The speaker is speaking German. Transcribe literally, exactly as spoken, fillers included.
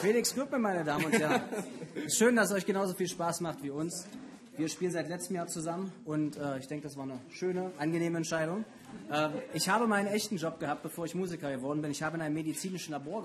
Felix Gürpe, meine Damen und Herren. Schön, dass es euch genauso viel Spaß macht wie uns. Wir spielen seit letztem Jahr zusammen und äh, ich denke, das war eine schöne, angenehme Entscheidung. Äh, ich habe meinen echten Job gehabt, bevor ich Musiker geworden bin. Ich habe in einem medizinischen Labor